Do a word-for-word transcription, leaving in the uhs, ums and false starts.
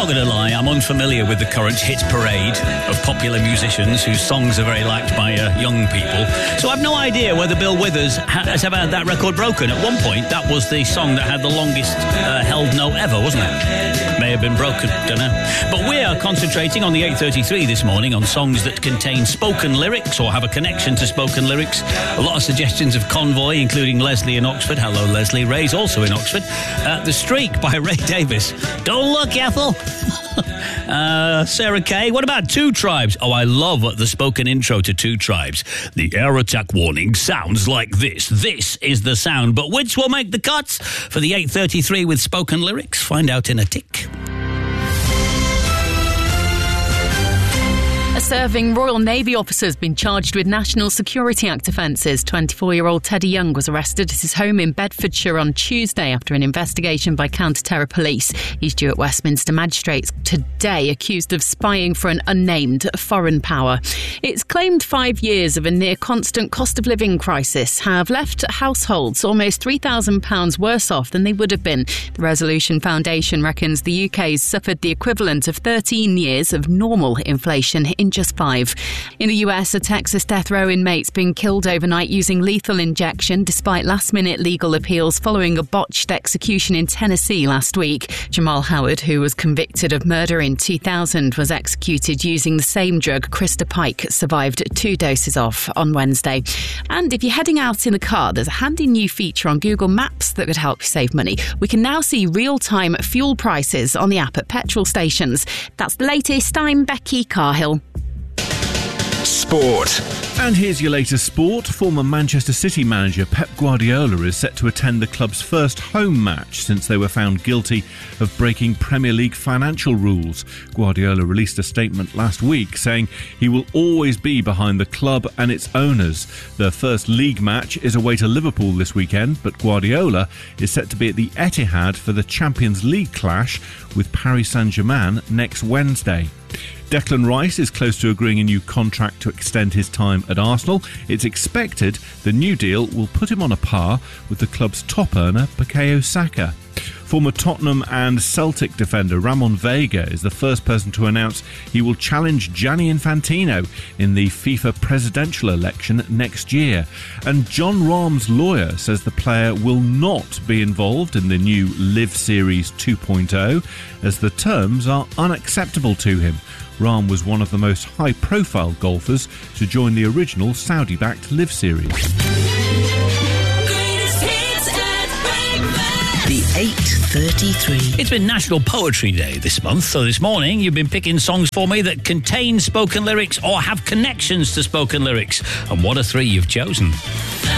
going to lie, I'm unfamiliar with the current hit parade of popular musicians whose songs are very liked by uh, young people. So I've no idea whether Bill Withers ha- has ever had that record broken. At one point, that was the song that had the longest uh, held note ever, wasn't it? May have been broken, don't know. But we are concentrating on the eight thirty-three this morning on songs that contain spoken lyrics or have a connection to spoken lyrics. A lot of suggestions of Convoy, including Leslie in Oxford. Hello, Leslie. Ray's also in Oxford. Uh, the Streak by Ray Davis. Don't look, Ethel. uh, Sarah Kay. What about Two Tribes? Oh, I love the spoken intro to Two Tribes. The air attack warning sounds like this. This is the sound. But which will make the cuts for the eight thirty-three with spoken lyrics? Find out in a tick. A serving Royal Navy officer has been charged with National Security Act offences. twenty-four-year-old Teddy Young was arrested at his home in Bedfordshire on Tuesday after an investigation by counter-terror police. He's due at Westminster Magistrates today, accused of spying for an unnamed foreign power. It's claimed five years of a near-constant cost of living crisis have left households almost three thousand pounds worse off than they would have been. The Resolution Foundation reckons the U K's suffered the equivalent of thirteen years of normal inflation in just five. In the U S, a Texas death row inmate's been killed overnight using lethal injection despite last-minute legal appeals following a botched execution in Tennessee last week. Jamal Howard, who was convicted of murder in two thousand, was executed using the same drug Krista Pike survived two doses of on Wednesday. And if you're heading out in the car, there's a handy new feature on Google Maps that could help you save money. We can now see real-time fuel prices on the app at petrol stations. That's the latest. I'm Becky Carhill. Sport. And here's your latest sport. Former Manchester City manager Pep Guardiola is set to attend the club's first home match since they were found guilty of breaking Premier League financial rules. Guardiola released a statement last week saying he will always be behind the club and its owners. The first league match is away to Liverpool this weekend, but Guardiola is set to be at the Etihad for the Champions League clash with Paris Saint-Germain next Wednesday. Declan Rice is close to agreeing a new contract to extend his time at Arsenal. It's expected the new deal will put him on a par with the club's top earner, Bukayo Saka. Former Tottenham and Celtic defender Ramon Vega is the first person to announce he will challenge Gianni Infantino in the FIFA presidential election next year. And Jon Rahm's lawyer says the player will not be involved in the new Live Series two point oh as the terms are unacceptable to him. Rahm was one of the most high-profile golfers to join the original Saudi-backed Live Series. The eight thirty-three. It's been National Poetry Day this month, so this morning you've been picking songs for me that contain spoken lyrics or have connections to spoken lyrics. And what a three you've chosen.